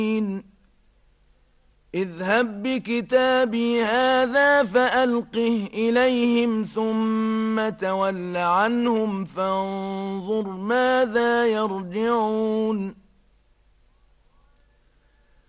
اذهب بكتابي هذا فألقه إليهم ثم تول عنهم فانظر ماذا يرجعون